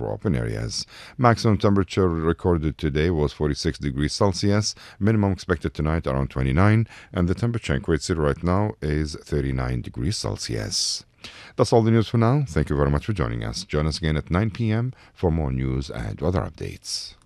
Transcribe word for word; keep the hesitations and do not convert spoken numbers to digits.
over open areas. Maximum temperature recorded today was forty-six degrees Celsius. Minimum expected tonight around twenty-nine. And the temperature in Kuwait City right now is thirty-nine degrees Celsius. That's all the news for now. Thank you very much for joining us. Join us again at nine p.m. for more news and weather updates.